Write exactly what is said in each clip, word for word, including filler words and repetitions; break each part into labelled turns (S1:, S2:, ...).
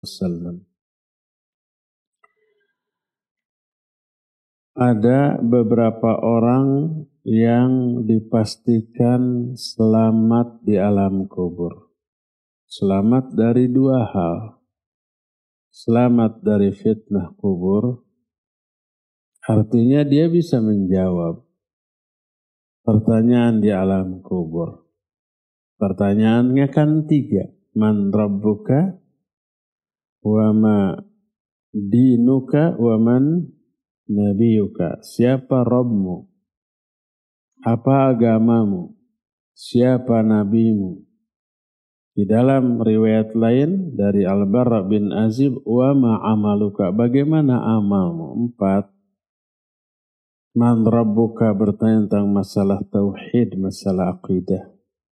S1: wasallam. Ada beberapa orang yang dipastikan selamat di alam kubur. Selamat dari dua hal. Selamat dari fitnah kubur, artinya dia bisa menjawab pertanyaan di alam kubur. Pertanyaannya kan tiga. Man rabbuka, wa ma dinuka, wa man nabiyuka. Siapa Rabbmu? Apa agamamu? Siapa nabimu? Di dalam riwayat lain dari Al-Bara bin Azib, wa ma amaluka. Bagaimana amalmu? Empat. Man rabbuka bertanya tentang masalah tauhid, masalah akidah.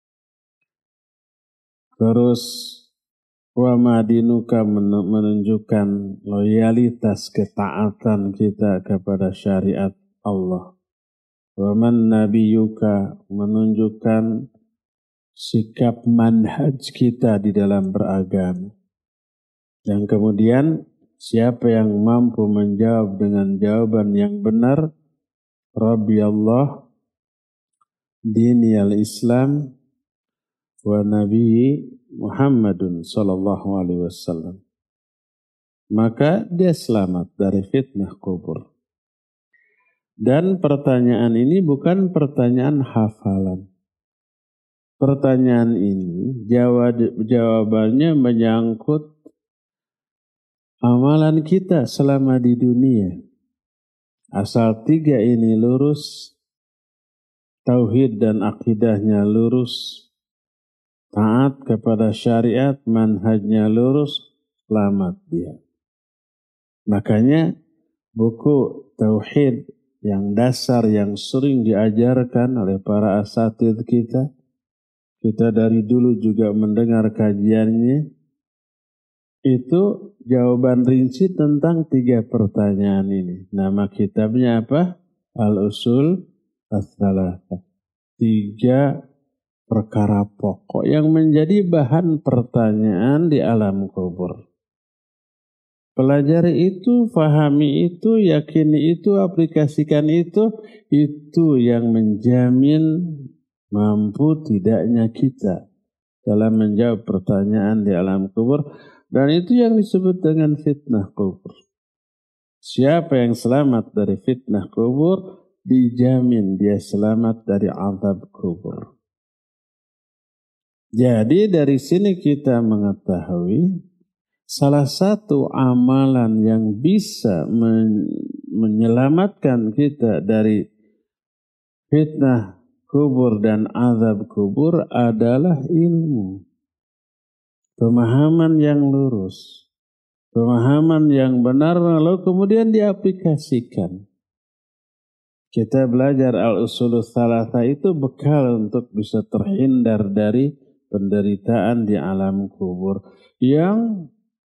S1: Terus wa madinuka menunjukkan loyalitas ketaatan kita kepada syariat Allah. Wa man nabiyuka menunjukkan sikap manhaj kita di dalam beragama. Dan kemudian siapa yang mampu menjawab dengan jawaban yang benar, Rabbi Allah, dini al-Islam, wa Nabi Muhammadun sallallahu alaihi wasallam, maka dia selamat dari fitnah kubur. Dan pertanyaan ini bukan pertanyaan hafalan. Pertanyaan ini jawab, jawabannya menyangkut amalan kita selama di dunia. Asal tiga ini lurus, tauhid dan akidahnya lurus, taat kepada syariat, manhajnya lurus, selamat dia. Makanya buku tauhid yang dasar yang sering diajarkan oleh para asatidz kita, kita dari dulu juga mendengar kajiannya, itu jawaban rinci tentang tiga pertanyaan ini. Nama kitabnya apa? Al-Usul Ats-Tsalatsah. Tiga perkara pokok yang menjadi bahan pertanyaan di alam kubur. Pelajari itu, fahami itu, yakini itu, aplikasikan itu, itu yang menjamin mampu tidaknya kita dalam menjawab pertanyaan di alam kubur. Dan itu yang disebut dengan fitnah kubur. Siapa yang selamat dari fitnah kubur, dijamin dia selamat dari azab kubur. Jadi dari sini kita mengetahui salah satu amalan yang bisa men- menyelamatkan kita dari fitnah kubur dan azab kubur adalah ilmu. Pemahaman yang lurus, pemahaman yang benar, lalu kemudian diaplikasikan. Kita belajar al-usul tsalatsa itu bekal untuk bisa terhindar dari penderitaan di alam kubur. Yang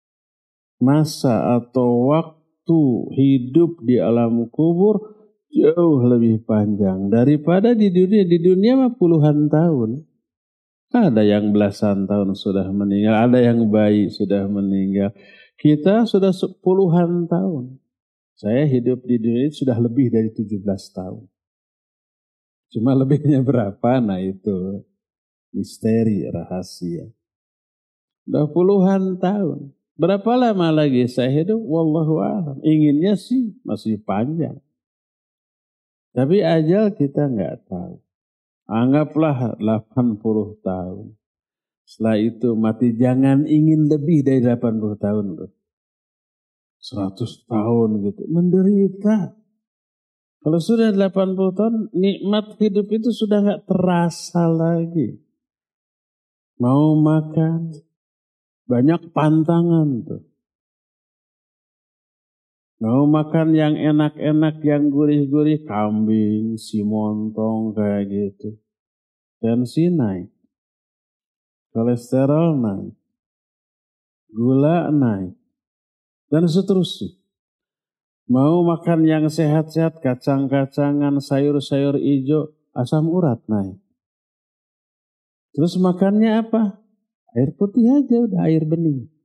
S1: masa atau waktu hidup di alam kubur jauh lebih panjang daripada di dunia. Di dunia mah puluhan tahun. Ada yang belasan tahun sudah meninggal, ada yang bayi sudah meninggal. Kita sudah puluhan tahun. Saya hidup di dunia sudah lebih dari tujuh belas tahun. Cuma lebihnya berapa? Nah itu misteri, rahasia. Sudah puluhan tahun. Berapa lama lagi saya hidup? Wallahu a'lam. Inginnya sih masih panjang. Tapi ajal kita nggak tahu. Anggaplah delapan puluh tahun. Setelah itu mati, jangan ingin lebih dari delapan puluh tahun. seratus tahun gitu. Menderita. Kalau sudah delapan puluh tahun, nikmat hidup itu sudah nggak terasa lagi. Mau makan, banyak pantangan tuh. Mau makan yang enak-enak, yang gurih-gurih, kambing, simontong kayak gitu. Tensi naik, kolesterol naik, gula naik, dan seterusnya. Mau makan yang sehat-sehat, kacang-kacangan, sayur-sayur hijau, asam urat naik. Terus makannya apa? Air putih aja, udah air bening.